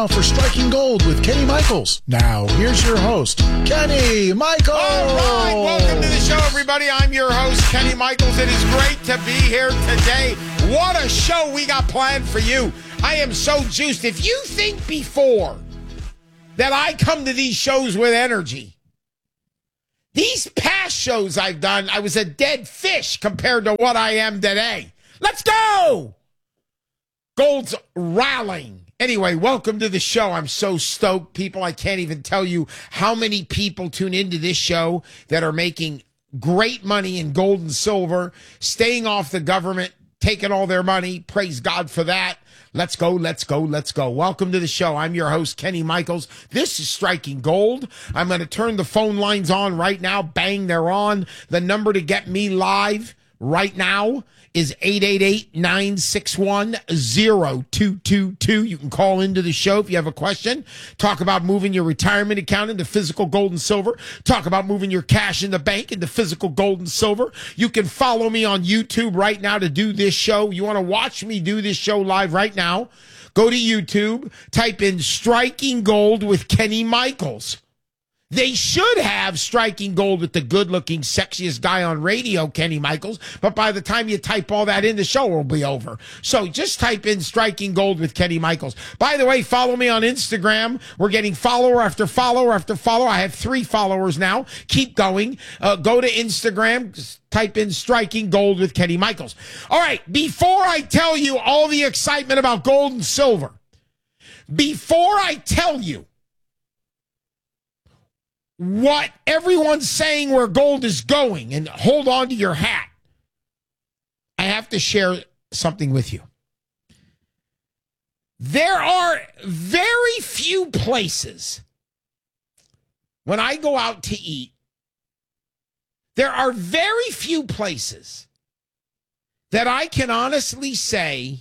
For Striking Gold with Kenny Michaels. Now, here's your host, Kenny Michaels. All right, welcome to the show, everybody. I'm your host, Kenny Michaels. It is great to be here today. What a show we got planned for you. I am so juiced. If you think before that I come to these shows with energy, these past shows I've done, I was a dead fish compared to what I am today. Let's go! Gold's rallying. Anyway, welcome to the show. I'm so stoked, people. I can't even tell you how many people tune into this show that are making great money in gold and silver, staying off the government, taking all their money. Praise God for that. Let's go, let's go, let's go. Welcome to the show. I'm your host, Kenny Michaels. This is Striking Gold. I'm going to turn the phone lines on right now. Bang, they're on. The number to get me live right now is 888-961-0222. You can call into the show if you have a question. Talk about moving your retirement account into physical gold and silver. Talk about moving your cash in the bank into physical gold and silver. You can follow me on YouTube right now to do this show. You want to watch me do this show live right now? Go to YouTube, type in Striking Gold with Kenny Michaels. They should have Striking Gold with the good-looking, sexiest guy on radio, Kenny Michaels. But by the time you type all that in, the show will be over. So just type in Striking Gold with Kenny Michaels. By the way, follow me on Instagram. We're getting follower after follower after follower. I have 3 followers now. Keep going. Go to Instagram. Just type in Striking Gold with Kenny Michaels. All right. Before I tell you all the excitement about gold and silver, before I tell you what everyone's saying where gold is going, and hold on to your hat, I have to share something with you. There are very few places when I go out to eat, there are very few places that I can honestly say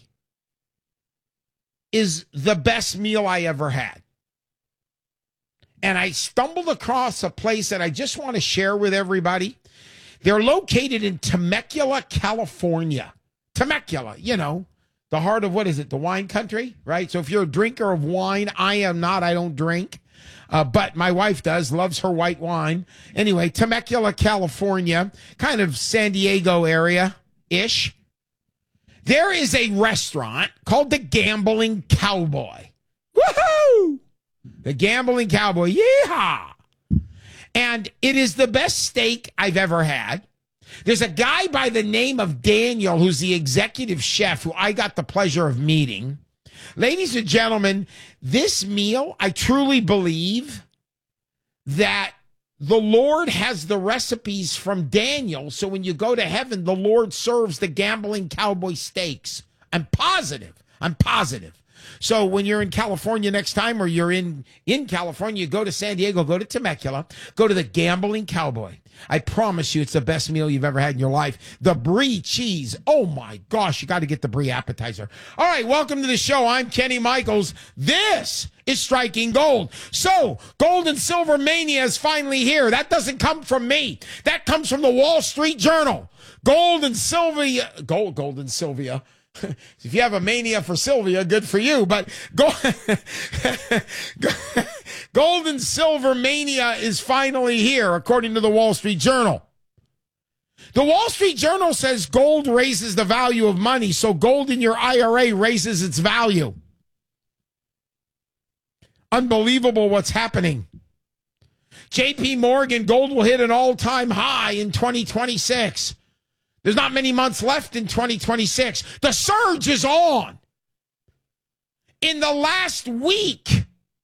is the best meal I ever had. And I stumbled across a place that I just want to share with everybody. They're located in Temecula, California. Temecula, you know, the heart of, what is it, the wine country, right? So if you're a drinker of wine, I am not. I don't drink. But my wife does, loves her white wine. Anyway, Temecula, California, kind of San Diego area-ish. There is a restaurant called the Gambling Cowboy. Woohoo! The Gambling Cowboy, yeehaw! And it is the best steak I've ever had. There's a guy by the name of Daniel who's the executive chef who I got the pleasure of meeting. Ladies and gentlemen, this meal, I truly believe that the Lord has the recipes from Daniel, so when you go to heaven, the Lord serves the Gambling Cowboy steaks. I'm positive. So when you're in California next time, or you're in California, you go to San Diego, go to Temecula, go to the Gambling Cowboy. I promise you it's the best meal you've ever had in your life. The brie cheese. Oh, my gosh, you got to get the brie appetizer. All right, welcome to the show. I'm Kenny Michaels. This is Striking Gold. So, gold and silver mania is finally here. That doesn't come from me. That comes from the Wall Street Journal. Gold and Sylvia. If you have a mania for Sylvia, good for you. But gold and silver mania is finally here, according to the Wall Street Journal. The Wall Street Journal says gold raises the value of money, so gold in your IRA raises its value. Unbelievable what's happening. JP Morgan, gold will hit an all-time high in 2026. There's not many months left in 2026. The surge is on. In the last week,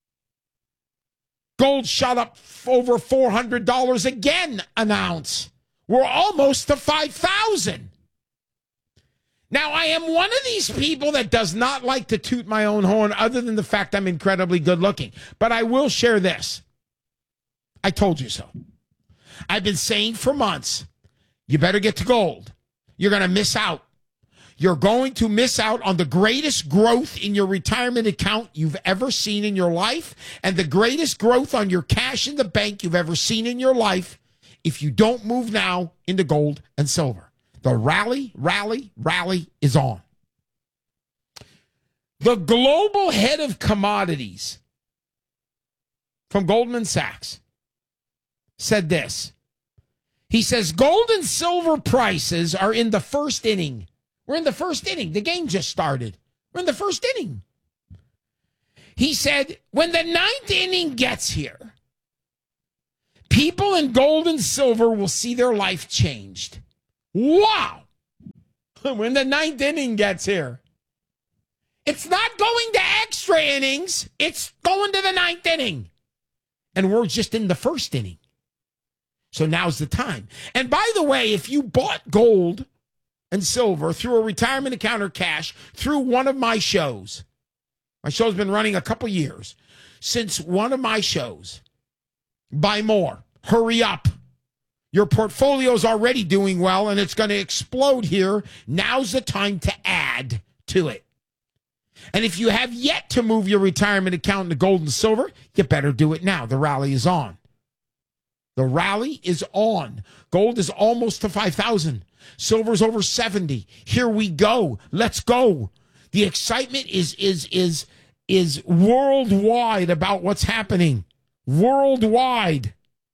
gold shot up over $400 again an ounce. We're almost to 5,000. Now, I am one of these people that does not like to toot my own horn, other than the fact I'm incredibly good looking. But I will share this. I told you so. I've been saying for months, you better get to gold. You're going to miss out. You're going to miss out on the greatest growth in your retirement account you've ever seen in your life, and the greatest growth on your cash in the bank you've ever seen in your life if you don't move now into gold and silver. The rally is on. The global head of commodities from Goldman Sachs said this. He says gold and silver prices are in the first inning. We're in the first inning. The game just started. We're in the first inning. He said, when the ninth inning gets here, people in gold and silver will see their life changed. Wow. When the ninth inning gets here. It's not going to extra innings. It's going to the ninth inning. And we're just in the first inning. So now's the time. And by the way, if you bought gold and silver through a retirement account or cash through one of my show's been running a couple years, since one of my shows, buy more, hurry up. Your portfolio's already doing well and it's going to explode here. Now's the time to add to it. And if you have yet to move your retirement account into gold and silver, you better do it now. The rally is on. The rally is on. Gold is almost to 5,000. Silver's over 70. Here we go. Let's go. The excitement is worldwide about what's happening. Worldwide.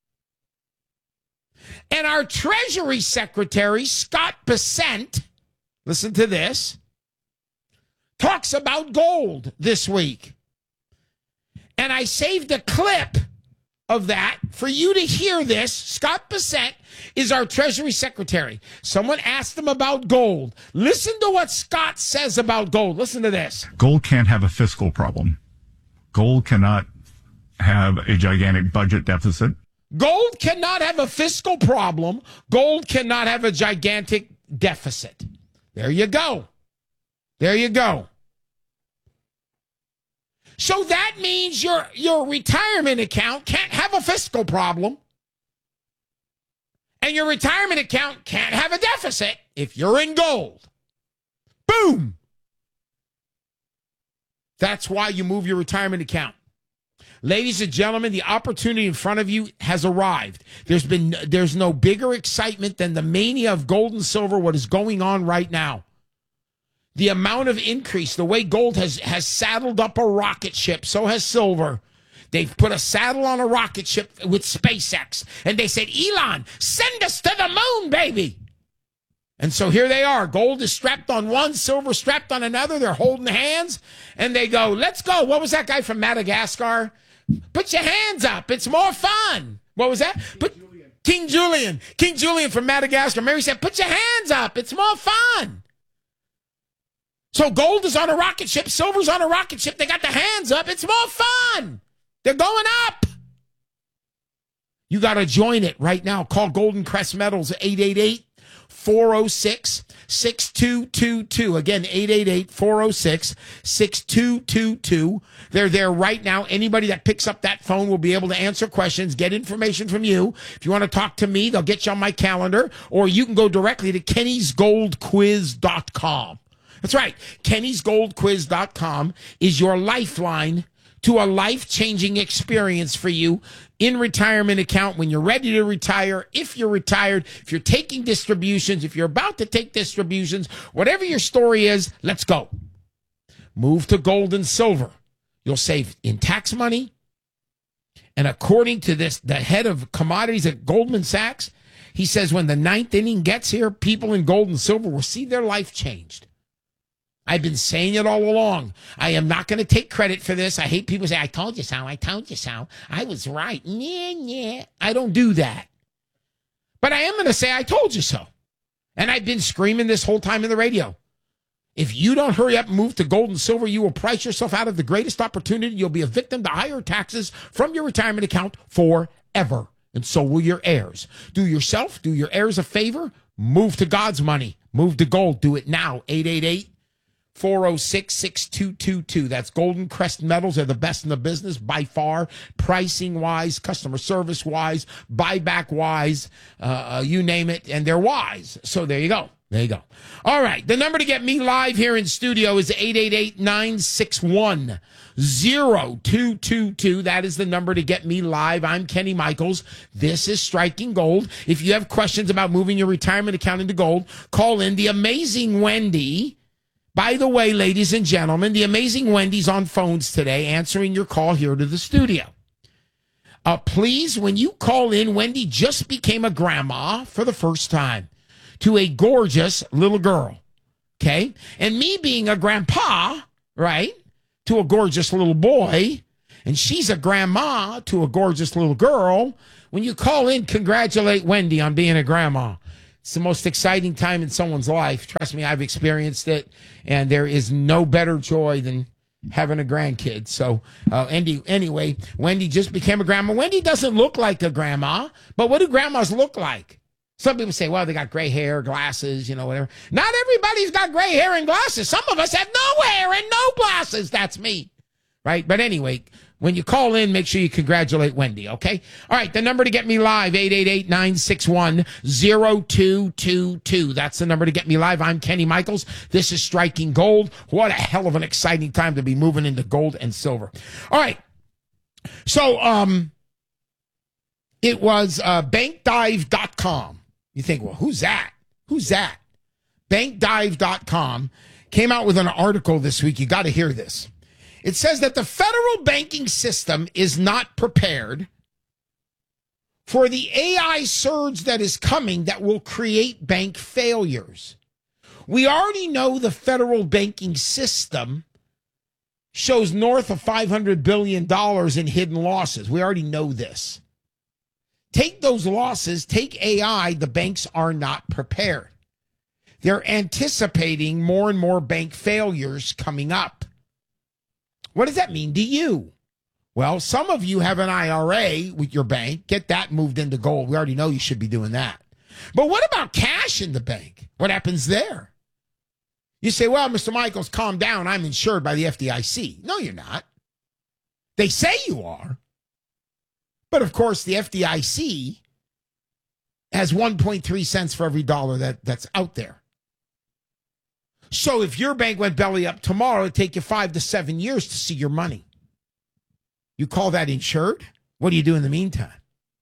And our Treasury Secretary, Scott Bessent, listen to this, talks about gold this week. And I saved a clip of that for you to hear this. Scott Bessent is our Treasury Secretary. Someone asked him about gold. Listen to what Scott says about gold. Listen to this. Gold can't have a fiscal problem. Gold cannot have a gigantic budget deficit. Gold cannot have a fiscal problem. Gold cannot have a gigantic deficit. There you go. There you go. So that means your retirement account can't have a fiscal problem. And your retirement account can't have a deficit if you're in gold. Boom. That's why you move your retirement account. Ladies and gentlemen, the opportunity in front of you has arrived. There's no bigger excitement than the mania of gold and silver, what is going on right now. The amount of increase, the way gold has saddled up a rocket ship, so has silver. They've put a saddle on a rocket ship with SpaceX. And they said, Elon, send us to the moon, baby. And so here they are. Gold is strapped on one, silver strapped on another. They're holding hands. And they go, let's go. What was that guy from Madagascar? Put your hands up. It's more fun. What was that? King Julian. King Julian from Madagascar. Mary said, put your hands up. It's more fun. So gold is on a rocket ship, silver's on a rocket ship. They got the hands up. It's more fun. They're going up. You got to join it right now. Call Golden Crest Metals at 888-406-6222. Again, 888-406-6222. They're there right now. Anybody that picks up that phone will be able to answer questions, get information from you. If you want to talk to me, they'll get you on my calendar, or you can go directly to kennysgoldquiz.com. That's right. KennysGoldQuiz.com is your lifeline to a life-changing experience for you in retirement account when you're ready to retire, if you're retired, if you're taking distributions, if you're about to take distributions, whatever your story is, let's go. Move to gold and silver. You'll save in tax money. And according to this, the head of commodities at Goldman Sachs, he says when the ninth inning gets here, people in gold and silver will see their life changed. I've been saying it all along. I am not going to take credit for this. I hate people say, I told you so. I told you so. I was right. Yeah. I don't do that. But I am going to say I told you so. And I've been screaming this whole time in the radio. If you don't hurry up and move to gold and silver, you will price yourself out of the greatest opportunity. You'll be a victim to higher taxes from your retirement account forever. And so will your heirs. Do yourself, do your heirs a favor. Move to God's money. Move to gold. Do it now. 888-406-6222. That's Golden Crest Metals. They're the best in the business by far, pricing-wise, customer service-wise, buyback-wise, you name it, and they're wise. So there you go. There you go. All right. The number to get me live here in studio is 888-961-0222. That is the number to get me live. I'm Kenny Michaels. This is Striking Gold. If you have questions about moving your retirement account into gold, call in. The amazing Wendy By the way, ladies and gentlemen, the amazing Wendy's on phones today answering your call here to the studio. Please, when you call in, Wendy just became a grandma for the first time to a gorgeous little girl. Okay? And me being a grandpa, right, to a gorgeous little boy, and she's a grandma to a gorgeous little girl. When you call in, congratulate Wendy on being a grandma. It's the most exciting time in someone's life. Trust me, I've experienced it, and there is no better joy than having a grandkid. So anyway, Wendy just became a grandma. Wendy doesn't look like a grandma, but what do grandmas look like? Some people say, well, they got gray hair, glasses, whatever. Not everybody's got gray hair and glasses. Some of us have no hair and no glasses. That's me, right? But anyway, when you call in, make sure you congratulate Wendy, okay? All right, the number to get me live, 888-961-0222. That's the number to get me live. I'm Kenny Michaels. This is Striking Gold. What a hell of an exciting time to be moving into gold and silver. All right, so it was bankdive.com. You think, well, who's that? Who's that? Bankdive.com came out with an article this week. You got to hear this. It says that the federal banking system is not prepared for the AI surge that is coming that will create bank failures. We already know the federal banking system shows north of $500 billion in hidden losses. We already know this. Take those losses, take AI, the banks are not prepared. They're anticipating more and more bank failures coming up. What does that mean to you? Well, some of you have an IRA with your bank. Get that moved into gold. We already know you should be doing that. But what about cash in the bank? What happens there? You say, well, Mr. Michaels, calm down. I'm insured by the FDIC. No, you're not. They say you are. But, of course, the FDIC has 1.3 cents for every dollar that's out there. So if your bank went belly up tomorrow, it'd take you 5 to 7 years to see your money. You call that insured? What do you do in the meantime?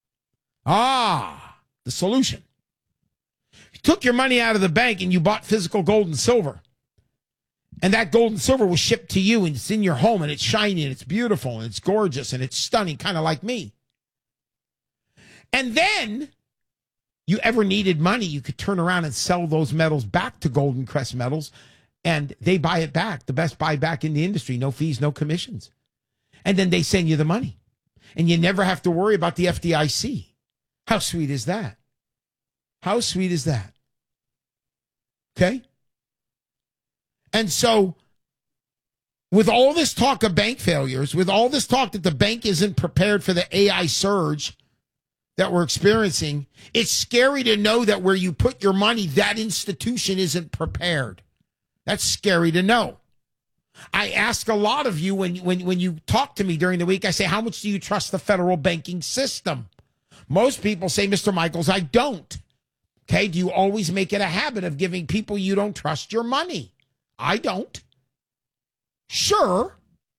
The solution. You took your money out of the bank and you bought physical gold and silver. And that gold and silver was shipped to you and it's in your home and it's shiny and it's beautiful and it's gorgeous and it's stunning, kind of like me. And then you ever needed money, you could turn around and sell those metals back to Golden Crest Metals, and they buy it back. The best buyback in the industry, no fees, no commissions. And then they send you the money. And you never have to worry about the FDIC. How sweet is that? How sweet is that? Okay? And so, with all this talk of bank failures, with all this talk that the bank isn't prepared for the AI surge that we're experiencing, it's scary to know that where you put your money, that institution isn't prepared. That's scary to know. I ask a lot of you when you talk to me during the week, I say, how much do you trust the federal banking system? Most people say, Mr. Michaels, I don't. Okay, do you always make it a habit of giving people you don't trust your money? I don't. Sure.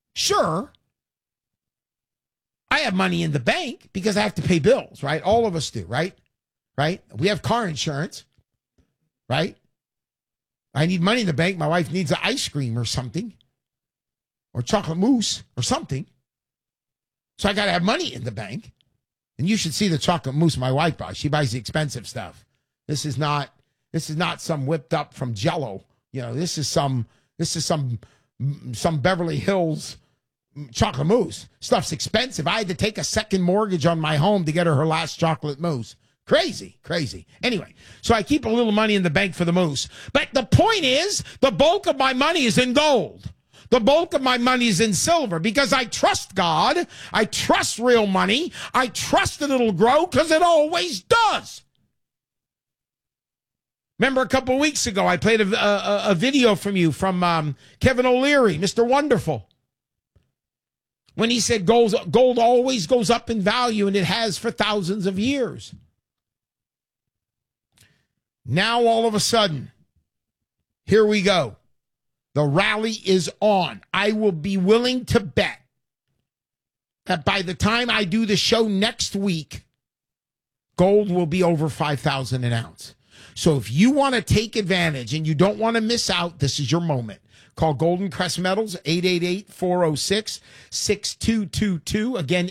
I have money in the bank because I have to pay bills, right? All of us do, right? Right? We have car insurance, right? I need money in the bank. My wife needs an ice cream or something, or chocolate mousse or something. So I got to have money in the bank. And you should see the chocolate mousse my wife buys. She buys the expensive stuff. This is not some whipped up from Jell-O. This is some Beverly Hills chocolate mousse. Stuff's expensive. I had to take a second mortgage on my home to get her last chocolate mousse. Crazy. Anyway, so I keep a little money in the bank for the mousse. But the point is, the bulk of my money is in gold. The bulk of my money is in silver because I trust God. I trust real money. I trust that it'll grow because it always does. Remember a couple of weeks ago, I played a video from you from Kevin O'Leary, Mr. Wonderful. When he said gold always goes up in value, and it has for thousands of years. Now, all of a sudden, here we go. The rally is on. I will be willing to bet that by the time I do the show next week, gold will be over $5,000 an ounce. So if you want to take advantage and you don't want to miss out, this is your moment. Call Golden Crest Metals, 888-406-6222. Again,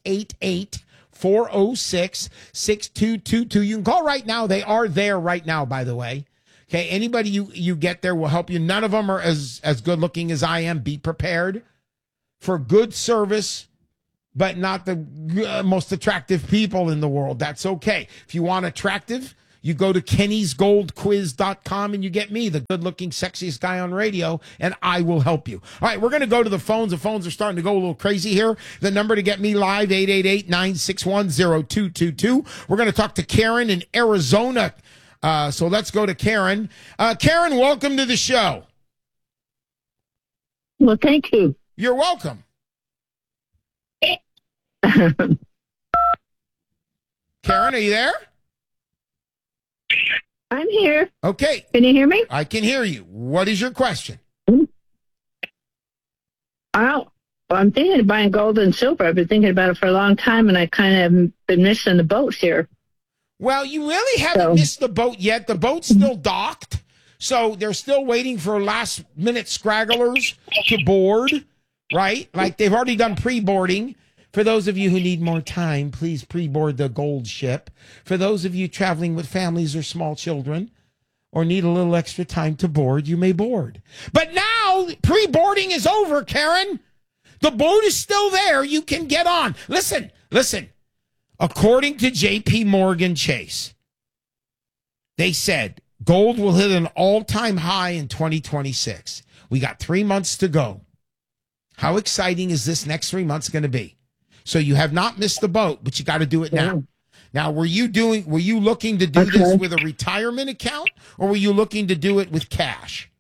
888-406-6222. You can call right now. They are there right now, by the way. Okay, anybody you get there will help you. None of them are as good looking as I am. Be prepared for good service, but not the most attractive people in the world. That's okay. If you want attractive, you go to kennysgoldquiz.com and you get me, the good looking, sexiest guy on radio, and I will help you. All right, we're going to go to the phones. The phones are starting to go a little crazy here. The number to get me live, 888-961-0222. We're going to talk to Karen in Arizona. So let's go to Karen. Karen, welcome to the show. Well, thank you. You're welcome. Karen, are you there? I'm here. Okay. Can you hear me? I can hear you. What is your question? I'm thinking of buying gold and silver. I've been thinking about it for a long time, and I kind of been missing the boat here. Well, you really haven't missed the boat yet. The boat's still docked, so they're still waiting for last-minute scragglers to board, right? Like they've already done pre-boarding. For those of you who need more time, please pre-board the gold ship. For those of you traveling with families or small children or need a little extra time to board, you may board. But now pre-boarding is over, Karen. The boat is still there. You can get on. Listen. According to J.P. Morgan Chase, they said gold will hit an all-time high in 2026. We got 3 months to go. How exciting is this next 3 months going to be? So you have not missed the boat, but you got to do it now. Now, were you looking to do this with a retirement account, or were you looking to do it with cash?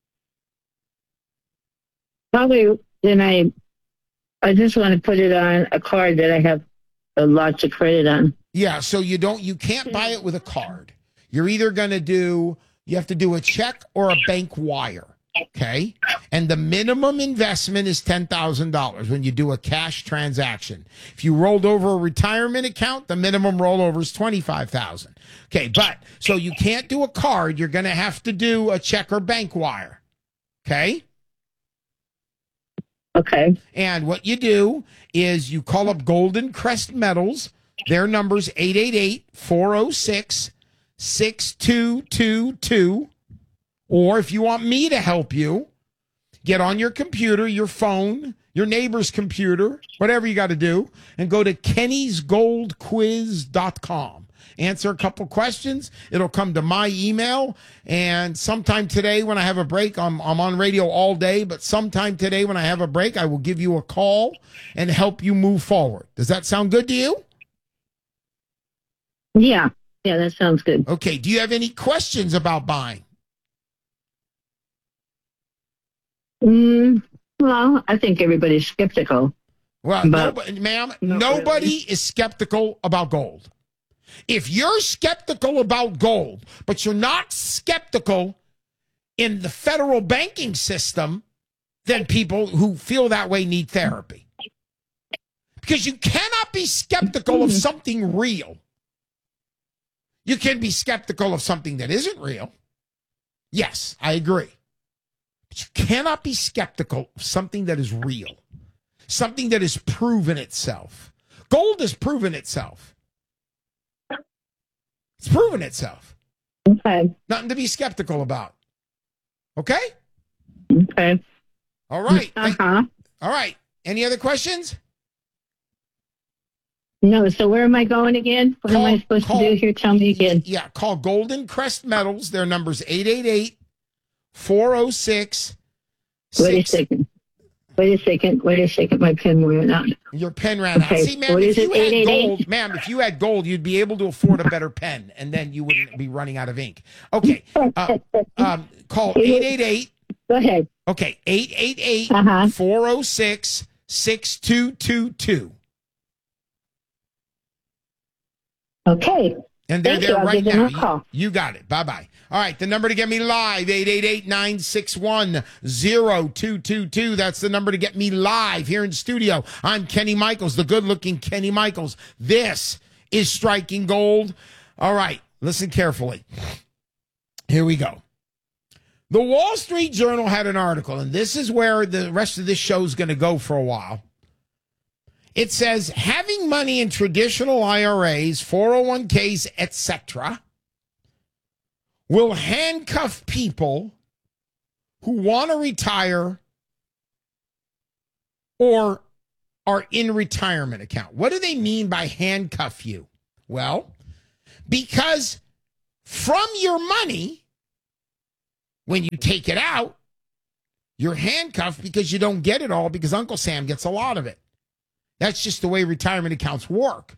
Probably. Then I just want to put it on a card that I have lots of credit on. Yeah. So you can't buy it with a card. You're either you have to do a check or a bank wire. Okay. And the minimum investment is $10,000 when you do a cash transaction. If you rolled over a retirement account, the minimum rollover is $25,000. Okay. But so you can't do a card. You're going to have to do a check or bank wire. Okay. Okay. And what you do is you call up Golden Crest Metals. Their number's 888-406-6222. Or if you want me to help you, get on your computer, your phone, your neighbor's computer, whatever you got to do, and go to kennysgoldquiz.com. Answer a couple questions. It'll come to my email. And sometime today when I have a break, I'm on radio all day, but sometime today when I have a break, I will give you a call and help you move forward. Does that sound good to you? Yeah, that sounds good. Okay. Do you have any questions about buying? Well, I think everybody's skeptical. Well, nobody is skeptical about gold. If you're skeptical about gold, but you're not skeptical in the federal banking system, then people who feel that way need therapy. Because you cannot be skeptical of something real. You can be skeptical of something that isn't real. Yes, I agree. But you cannot be skeptical of something that is real, something that has proven itself. Gold has proven itself. It's proven itself. Okay. Nothing to be skeptical about. Okay? Okay. All right. Uh-huh. All right. Any other questions? No. So where am I going again? What am I supposed to do here? Tell me again. Yeah. Call Golden Crest Metals. Their number's 888-406. Wait a second. My pen ran out. Your pen ran out. See, ma'am, if you had gold, you'd be able to afford a better pen, and then you wouldn't be running out of ink. Okay. Call 888. Go ahead. Okay. 888-406-6222. Okay. And they're Thank there you. right I'll give them now. a call. You got it. Bye-bye. All right. The number to get me live, 888-961-0222. That's the number to get me live here in studio. I'm Kenny Michaels, the good-looking Kenny Michaels. This is Striking Gold. All right. Listen carefully. Here we go. The Wall Street Journal had an article, and this is where the rest of this show is going to go for a while. It says, having money in traditional IRAs, 401ks, etc., will handcuff people who want to retire or are in retirement account. What do they mean by handcuff you? Well, because from your money, when you take it out, you're handcuffed because you don't get it all because Uncle Sam gets a lot of it. That's just the way retirement accounts work.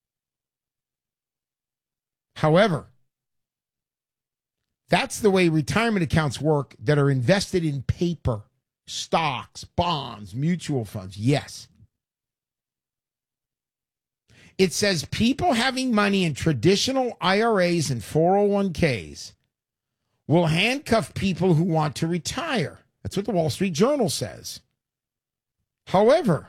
However, that's the way retirement accounts work that are invested in paper, stocks, bonds, mutual funds. Yes. It says people having money in traditional IRAs and 401ks will handcuff people who want to retire. That's what the Wall Street Journal says. However,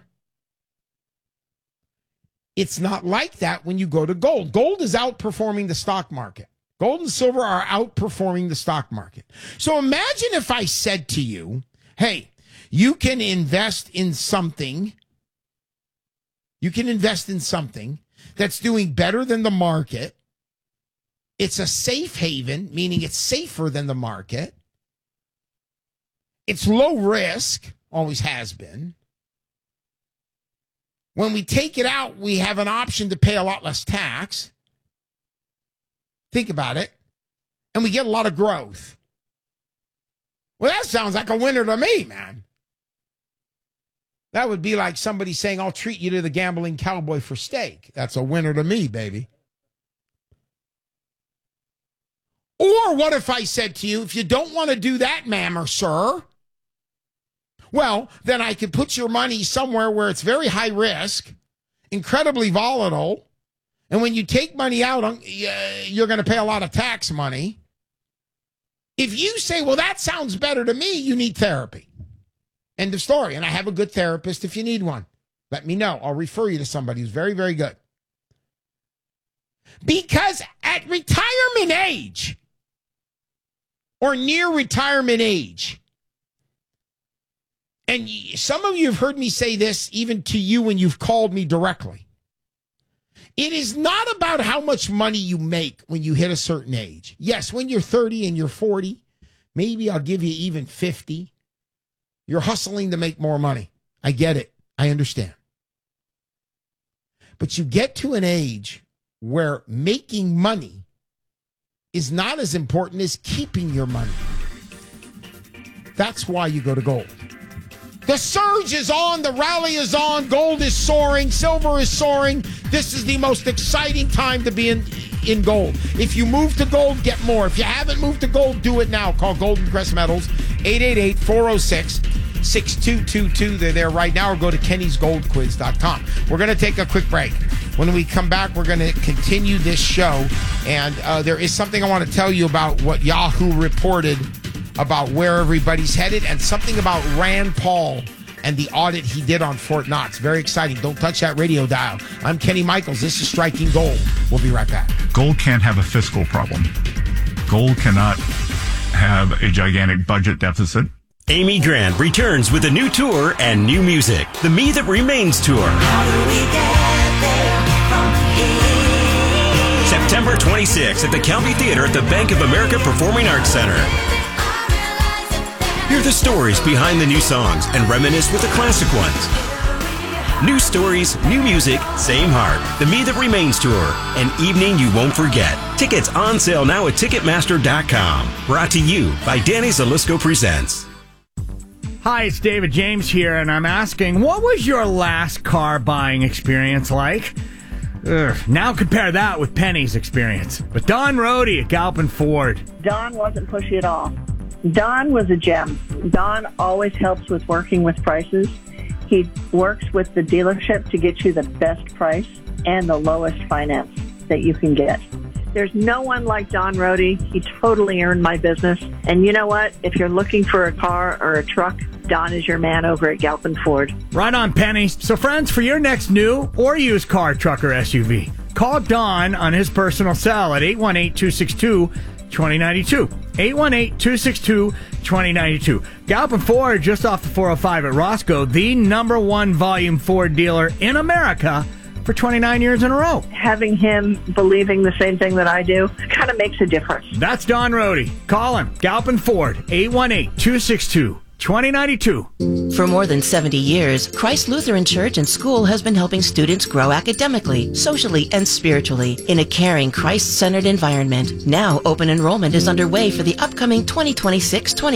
it's not like that when you go to gold. Gold is outperforming the stock market. Gold and silver are outperforming the stock market. So imagine if I said to you, hey, you can invest in something. You can invest in something that's doing better than the market. It's a safe haven, meaning it's safer than the market. It's low risk, always has been. When we take it out, we have an option to pay a lot less tax. Think about it. And we get a lot of growth. Well, that sounds like a winner to me, man. That would be like somebody saying, I'll treat you to the gambling cowboy for steak. That's a winner to me, baby. Or what if I said to you, if you don't want to do that, ma'am or sir, well, then I could put your money somewhere where it's very high risk, incredibly volatile, and when you take money out, you're going to pay a lot of tax money. If you say, well, that sounds better to me, you need therapy. End of story. And I have a good therapist if you need one. Let me know. I'll refer you to somebody who's very, very good. Because at retirement age, or near retirement age, and some of you have heard me say this even to you when you've called me directly. It is not about how much money you make when you hit a certain age. Yes, when you're 30 and you're 40, maybe I'll give you even 50. You're hustling to make more money. I get it. I understand. But you get to an age where making money is not as important as keeping your money. That's why you go to gold. The surge is on. The rally is on. Gold is soaring. Silver is soaring. This is the most exciting time to be in gold. If you move to gold, get more. If you haven't moved to gold, do it now. Call Golden Crest Metals, 888-406-6222. They're there right now, or go to kennysgoldquiz.com. We're going to take a quick break. When we come back, we're going to continue this show. And there is something I want to tell you about what Yahoo reported about where everybody's headed, and something about Rand Paul and the audit he did on Fort Knox. Very exciting. Don't touch that radio dial. I'm Kenny Michaels. This is Striking Gold. We'll be right back. Gold can't have a fiscal problem. Gold cannot have a gigantic budget deficit. Amy Grant returns with a new tour and new music. The Me That Remains Tour. How do we get there from here? September 26th at the County Theater at the Bank of America Performing Arts Center. Hear the stories behind the new songs and reminisce with the classic ones. New stories, new music, same heart. The Me That Remains Tour. An evening you won't forget. Tickets on sale now at Ticketmaster.com. Brought to you by Danny Zalisco Presents. Hi, it's David James here, and I'm asking, what was your last car buying experience like? Now compare that with Penny's experience. With Don Rohde at Galpin Ford. Don wasn't pushy at all. Don was a gem. Don always helps with working with prices. He works with the dealership to get you the best price and the lowest finance that you can get. There's no one like Don Rohde. He totally earned my business. And you know what? If you're looking for a car or a truck, Don is your man over at Galpin Ford. Right on, Penny. So friends, for your next new or used car, truck, or SUV, Call Don on his personal cell at 818-262-2092. 818-262-2092. Gallup and Ford, just off the 405 at Roscoe, the #1 volume Ford dealer in America for 29 years in a row. Having him believing the same thing that I do kind of makes a difference. That's Don Rohde. Call him. Gallup and Ford, 818-262-2092. For more than 70 years, Christ Lutheran Church and School has been helping students grow academically, socially, and spiritually in a caring, Christ-centered environment. Now, open enrollment is underway for the upcoming 2026-2027